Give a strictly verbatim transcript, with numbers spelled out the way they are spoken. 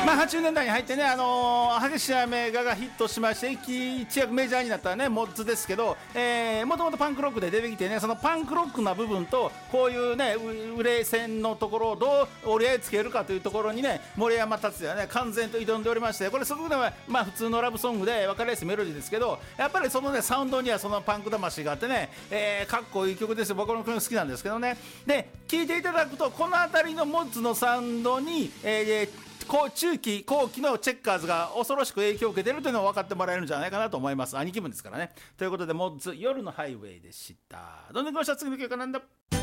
まあ、はちじゅうねんだいに入ってね、あのー、激しい雨ががヒットしまして一一躍メジャーになったねモッズですけど、えー、もともとパンクロックで出てきてね、そのパンクロックな部分とこういうね売れ線のところをどう折り合いつけるかというところにね、森山達也はね完全と挑んでおりまして、これそこではまあ普通のラブソングで分かりやすいメロディーですけど、やっぱりそのねサウンドにはそのパンク魂があってね、えー、かっこいい曲ですよ。僕の曲好きなんですけどね。で聴いていただくとこの辺りのモッズのサウンドに、えー中期後期のチェッカーズが恐ろしく影響を受けているというのを分かってもらえるんじゃないかなと思います。兄貴分ですからね。ということでモッズ夜のハイウェイでした。どんどんいきましょう。次の曲は何だ。